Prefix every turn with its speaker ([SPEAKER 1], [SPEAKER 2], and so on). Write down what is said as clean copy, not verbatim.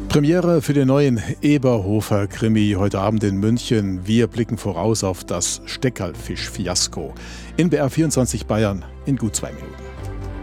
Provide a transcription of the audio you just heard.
[SPEAKER 1] Premiere für den neuen Eberhofer-Krimi heute Abend in München. Wir blicken voraus auf das Steckerlfisch-Fiasko. In BR24 Bayern in gut 2 Minuten.